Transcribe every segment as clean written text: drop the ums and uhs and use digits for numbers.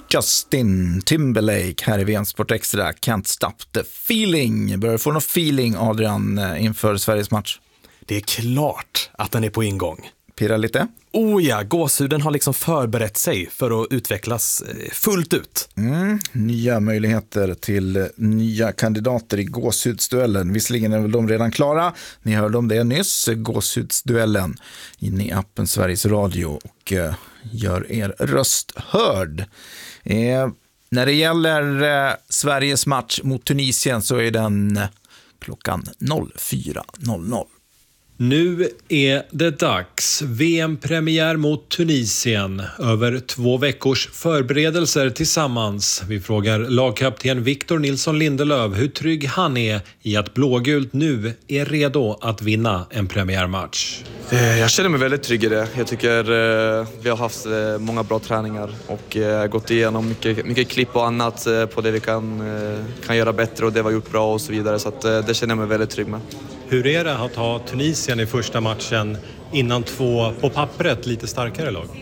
Justin Timberlake här i VM-sport extra. Can't stop the feeling. Börjar du få någon feeling, Adrian, inför Sveriges match? Det är klart att den är på ingång. Pirra lite? Oh ja, gåshuden har liksom förberett sig för att utvecklas fullt ut. Nya möjligheter till nya kandidater i gåshudsduellen. Visserligen är väl de redan klara. Ni hörde om det nyss. Gåshudsduellen inne i appen Sveriges Radio och gör er röst hörd. När det gäller Sveriges match mot Tunisien så är den klockan 04.00. Nu är det dags. VM-premiär mot Tunisien. Över 2 veckors förberedelser tillsammans. Vi frågar lagkapten Victor Nilsson Lindelöf hur trygg han är i att blågult nu är redo att vinna en premiärmatch. Jag känner mig väldigt trygg i det. Jag tycker vi har haft många bra träningar och gått igenom mycket klipp och annat på det vi kan göra bättre och det vi har gjort bra och så vidare. Så att, det känner jag mig väldigt trygg med. Hur är det att ha Tunisien i första matchen innan 2 på pappret lite starkare lag?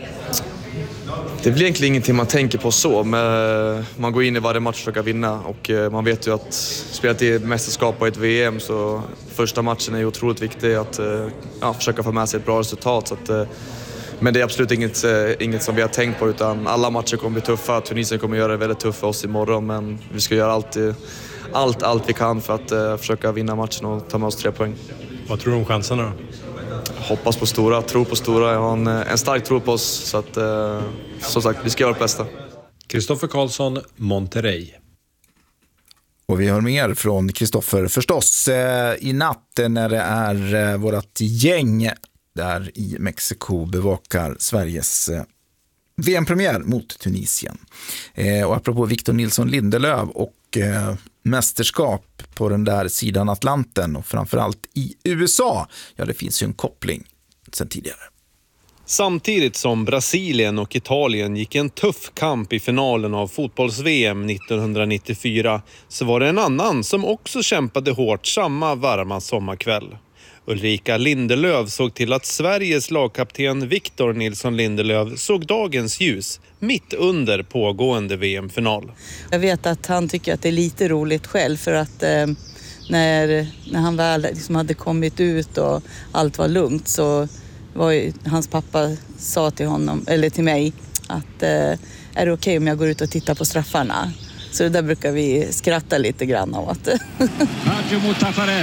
Det blir egentligen ingenting man tänker på så, men man går in i varje match och försöker vinna och man vet ju att spelat i ett mästerskap och ett VM så första matchen är ju otroligt viktig att försöka få med sig ett bra resultat. Så att, men det är absolut inget som vi har tänkt på utan alla matcher kommer bli tuffa. Tunisien kommer göra det väldigt tufft för oss imorgon men vi ska göra allt vi kan för att försöka vinna matchen och ta med oss 3 poäng. Vad tror du om chanserna då? Hoppas på stora, tror på stora. Jag har en stark tro på oss så att som sagt, vi ska göra det bästa. Kristoffer Karlsson, Monterrey. Och vi hör mer från Kristoffer förstås i natt när det är vårat gäng där i Mexiko bevakar Sveriges VM-premiär mot Tunisien. Och apropå Victor Nilsson Lindelöf och mästerskap på den där sidan Atlanten och framförallt i USA, ja det finns ju en koppling sedan tidigare. Samtidigt som Brasilien och Italien gick en tuff kamp i finalen av fotbolls-VM 1994 så var det en annan som också kämpade hårt samma varma sommarkväll. Ulrika Lindelöf såg till att Sveriges lagkapten Victor Nilsson Lindelöf såg dagens ljus mitt under pågående VM-final. Jag vet att han tycker att det är lite roligt själv för att när han väl liksom hade kommit ut och allt var lugnt så var ju, hans pappa sa till honom, eller till mig att är det okej om jag går ut och tittar på straffarna? Så det där brukar vi skratta lite grann åt. Maggio mot Taffarel.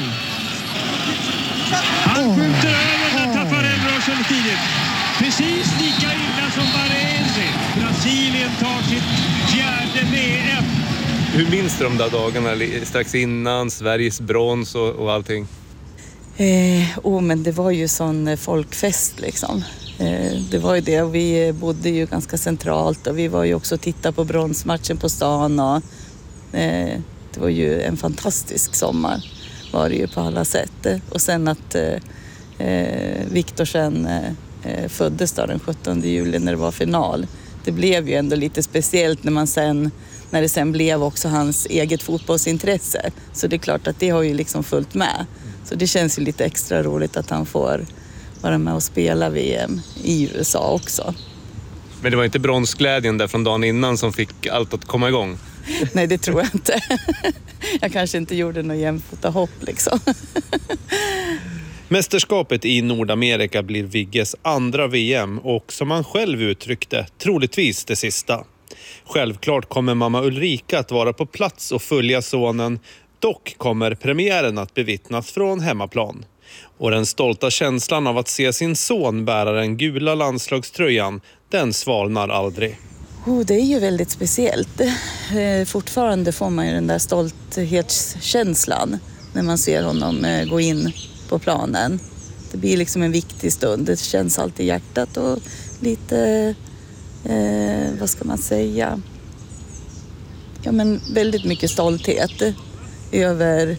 Han skjuter över när Taffarel rör sig tidigt. Precis lika illa som Baresi. Brasilien tar sitt 4:e VM. Hur minns du de där dagarna strax innan Sveriges brons och allting? Men det var ju sån folkfest liksom. Det var ju det och vi bodde ju ganska centralt och vi var ju också och tittade på bronsmatchen på stan och det var ju en fantastisk sommar var det ju på alla sätt. Och sen att Victor sen föddes då den 17 juli när det var final. Det blev ju ändå lite speciellt när det sen blev också hans eget fotbollsintresse. Så det är klart att det har ju liksom följt med. Så det känns ju lite extra roligt att han får vara med och spela VM i USA också. Men det var inte bronsglädjen där från dagen innan som fick allt att komma igång? Nej, det tror jag inte. Jag kanske inte gjorde någon jämfotahopp liksom. Mästerskapet i Nordamerika blir Vigges andra VM och som han själv uttryckte, troligtvis det sista. Självklart kommer mamma Ulrika att vara på plats och följa sonen. Dock kommer premiären att bevittnas från hemmaplan. Och den stolta känslan av att se sin son bära den gula landslagströjan, den svalnar aldrig. Det är ju väldigt speciellt. Fortfarande får man ju den där stolthetskänslan när man ser honom gå in på planen. Det blir liksom en viktig stund. Det känns alltid i hjärtat och lite, vad ska man säga? Ja, men väldigt mycket stolthet över,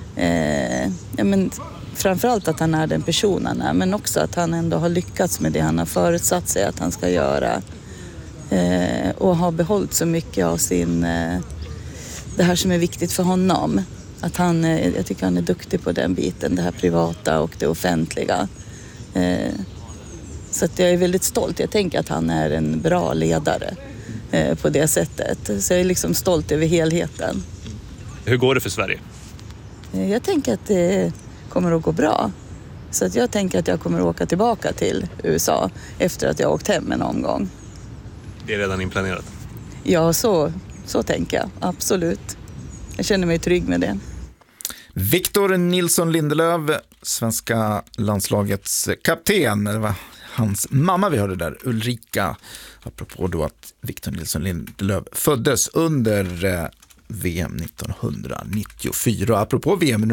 framförallt att han är den personen är, men också att han ändå har lyckats med det han har förutsatt sig att han ska göra. Och har behållit så mycket av det här som är viktigt för honom. Att jag tycker han är duktig på den biten, det här privata och det offentliga. Så att jag är väldigt stolt. Jag tänker att han är en bra ledare. på det sättet. Så jag är liksom stolt över helheten. Hur går det för Sverige? Jag tänker att det kommer att gå bra. Så att jag tänker att jag kommer att åka tillbaka till USA efter att jag har åkt hem en omgång. Det är redan inplanerat. Ja, så tänker jag. Absolut. Jag känner mig trygg med det. Victor Nilsson Lindelöf, svenska landslagets kapten. Det var hans mamma vi hörde där, Ulrika. Apropå då att Victor Nilsson Lindelöf föddes under VM 1994. Apropå VM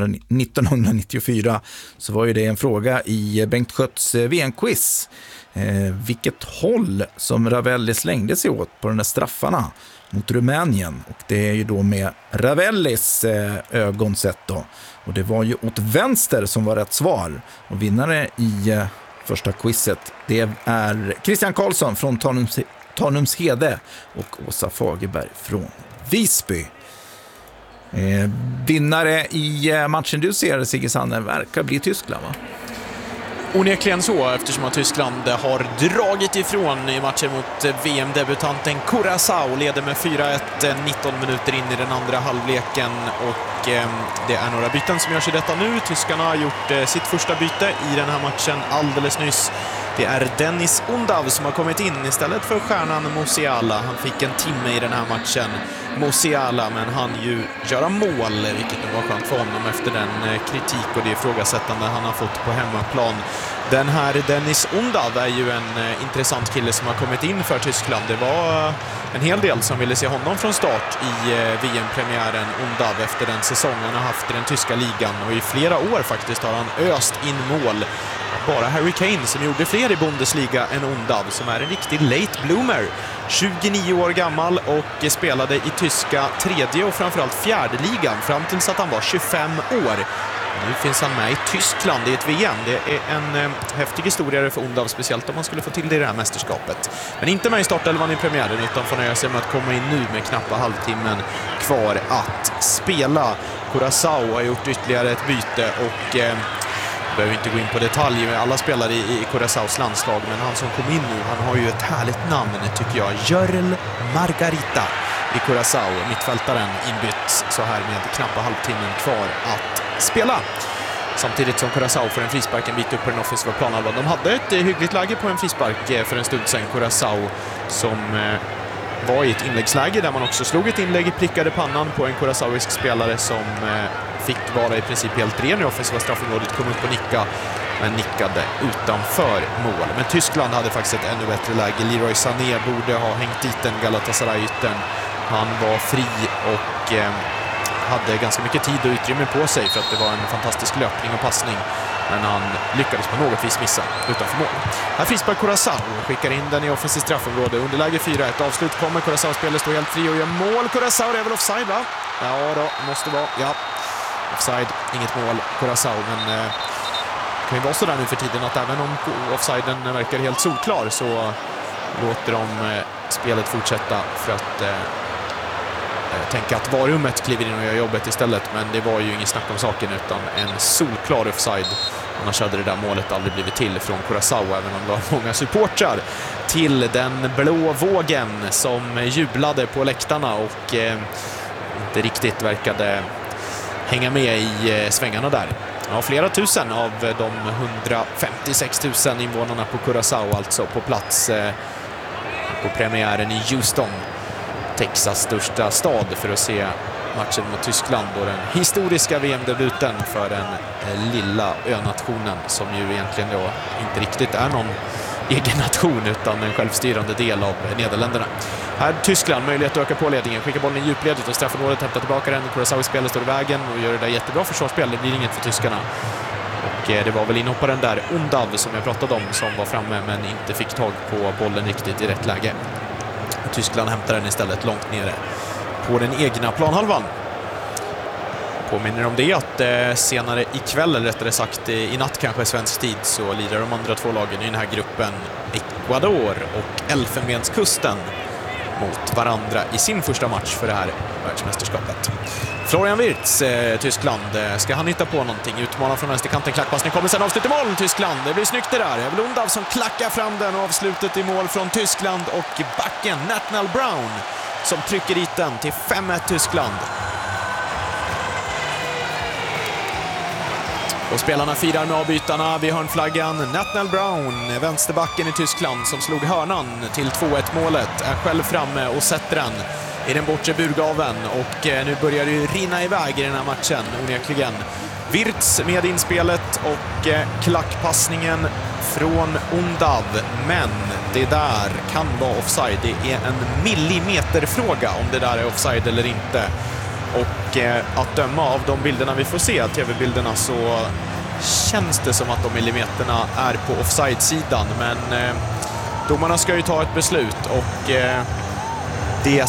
1994 så var ju det en fråga i Bengt Schötts VM-quiz. Vilket håll som Ravelli slängde sig åt på de där straffarna mot Rumänien. Och det är ju då med Ravellis ögon sett då. Och det var ju åt vänster som var rätt svar. Och vinnare i första quizet, det är Christian Karlsson från Tanumshede och Åsa Fagerberg från Visby. Vinnare i matchen du ser, Sigge Sanne, verkar bli Tyskland, va? Onekligen så, eftersom att Tyskland har dragit ifrån i matchen mot VM-debutanten Curaçao, leder med 4-1 19 minuter in i den andra halvleken, och det är några byten som görs i detta nu. Tyskarna har gjort sitt första byte i den här matchen alldeles nyss. Det är Dennis Undav som har kommit in istället för stjärnan Musiala. Han fick en timme i den här matchen, Musiala, men han ju göra mål, vilket var skönt för honom efter den kritik och det ifrågasättande han har fått på hemmaplan. Den här Dennis Undav är ju en intressant kille som har kommit in för Tyskland. Det var en hel del som ville se honom från start i VM-premiären, Undav, efter den säsongen han har haft i den tyska ligan, och i flera år faktiskt har han öst in mål. Bara Harry Kane som gjorde fler i Bundesliga än Undav, som är en riktig late bloomer. 29 år gammal och spelade i tyska tredje och framförallt fjärde ligan fram tills att han var 25 år. Nu finns han med i Tyskland i ett VM. Det är en häftig historia för Undav, speciellt om man skulle få till det i det här mästerskapet. Men inte med i startelvan i premiären, utan får nöja sig med att komma in nu med knappa halvtimmen kvar att spela. Curaçao har gjort ytterligare ett byte och behöver inte gå in på detaljer med alla spelare i Curaçaos landslag, men han som kom in nu, han har ju ett härligt namn tycker jag. Görel Margarita i Curaçao, mittfältaren, inbytt så här med knappa halvtimmen kvar att spela. Samtidigt som Curaçao får en frispark en bit upp på den offensiva planhalvan. De hade ett hyggligt läge på en frispark för en stund sedan, Curaçao, som var i ett inläggsläge där man också slog ett inlägg, prickade pannan på en curaçaoisk spelare som fick vara i princip helt ren i offensiva straffområdet, kom upp och nicka, men nickade utanför mål. Men Tyskland hade faktiskt ett ännu bättre läge. Leroy Sané borde ha hängt dit den Galatasaray-ytten. Han var fri och hade ganska mycket tid och utrymme på sig, för att det var en fantastisk löpning och passning. Men han lyckades på något vis missa utanför mål. Här frispark Curaçao, skickar in den i offensivt straffområde. Underläge 4-1, avslut kommer. Curaçao-spelare står helt fri och gör mål. Curaçao, det är väl offside, va? Ja då, måste vara, ja. Offside, inget mål, Curaçao, men kan ju vara så där nu för tiden att även om offsiden verkar helt solklar så låter de spelet fortsätta för att tänka att varummet kliver in och gör jobbet istället. Men det var ju ingen snack om saken, utan en solklar offside. Annars hade det där målet aldrig blivit till från Curaçao, även om det var många supportrar till den blå vågen som jublade på läktarna och inte riktigt verkade hänga med i svängarna där. Ja, flera tusen av de 156 000 invånarna på Curaçao alltså på plats på premiären i Houston, Texas största stad, för att se matchen mot Tyskland och den historiska VM-debuten för den lilla önationen som ju egentligen då inte riktigt är någon egen nation utan en självstyrande del av Nederländerna. Här Tyskland, möjlighet att öka på ledningen, skickar bollen i djupledet och straffområdet, hämtar tillbaka den. Curaçao spelar står i vägen och gör det där jättebra försvarsspel. Det blir inget för tyskarna. Och det var väl inhopparen där, Undav, som jag pratade om, som var framme men inte fick tag på bollen riktigt i rätt läge. Och Tyskland hämtar den istället långt nere på den egna planhalvan. Påminner om det att senare ikväll, eller rättare sagt i natt kanske svensk tid, så lirar de andra två lagen i den här gruppen, Ecuador och Elfenbenskusten, mot varandra i sin första match för det här världsmästerskapet. Florian Wirtz, Tyskland. Ska han hitta på någonting? Utmanar från vänsterkanten, klackpassning kommer sen avslut i mål, Tyskland. Det blir snyggt det där. Lundav som klackar fram den, avslutet i mål från Tyskland och backen Nathaniel Brown som trycker dit den till 5-1 Tyskland. Och spelarna firar med avbytarna vid hörnflaggan. Nathaniel Brown, vänsterbacken i Tyskland som slog hörnan till 2-1 målet, är själv framme och sätter den i den bortre burgaven. Och nu börjar det ju rinna iväg i den här matchen, onekligen. Wirtz med inspelet och klackpassningen från Undav. Men det där kan vara offside. Det är en millimeterfråga om det där är offside eller inte. Och att döma av de bilderna vi får se, tv-bilderna, så känns det som att de millimeterna är på offside-sidan. Men domarna ska ju ta ett beslut och det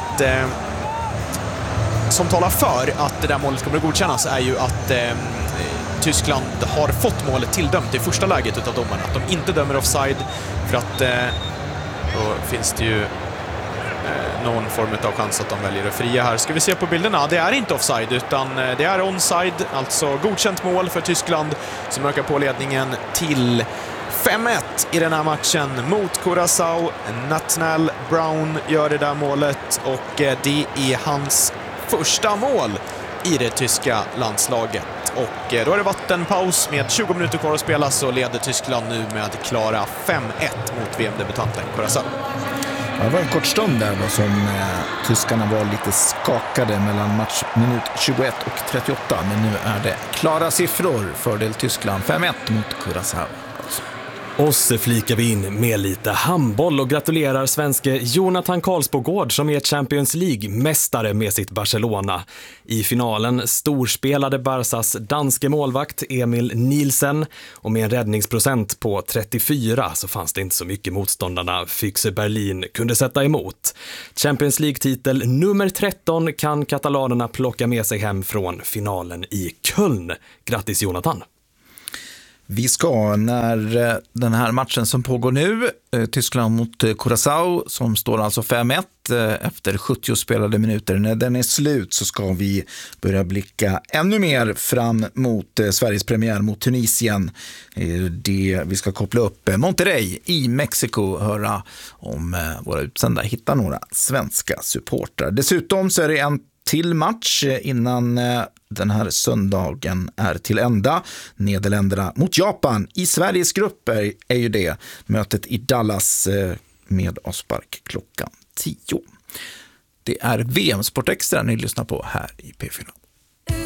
som talar för att det där målet kommer att godkännas är ju att Tyskland har fått målet tilldömt i första läget utav domarna. Att de inte dömer offside för att då finns det ju någon form av chans att de väljer att fria här. Ska vi se på bilderna? Det är inte offside utan det är onside, alltså godkänt mål för Tyskland som ökar på ledningen till 5-1 i den här matchen mot Curaçao. Nathaniel Brown gör det där målet och det är hans första mål i det tyska landslaget. Och då är det vattenpaus med 20 minuter kvar att spela, så leder Tyskland nu med klara 5-1 mot VM-debutanten Curaçao. Det var en kort stund där då som tyskarna var lite skakade mellan matchminut 21 och 38. Men nu är det klara siffror, fördel Tyskland 5-1 mot Curaçao. Och så flikar vi in med lite handboll och gratulerar svenske Jonathan Karlsbogård som är Champions League-mästare med sitt Barcelona. I finalen storspelade Barsas danske målvakt Emil Nielsen, och med en räddningsprocent på 34 så fanns det inte så mycket motståndarna Füchse Berlin kunde sätta emot. Champions League-titel nummer 13 kan katalanerna plocka med sig hem från finalen i Köln. Grattis Jonathan! Vi ska, när den här matchen som pågår nu, Tyskland mot Curaçao, som står alltså 5-1 efter 70 spelade minuter, när den är slut så ska vi börja blicka ännu mer fram mot Sveriges premiär mot Tunisien. Vi ska koppla upp Monterrey i Mexiko, höra om våra utsända hittar några svenska supportrar. Dessutom så är det en till match innan den här söndagen är till ända. Nederländerna mot Japan i Sveriges grupper är ju det. Mötet i Dallas med avspark klockan 10. Det är VM Sport Extra ni lyssnar på här i P4.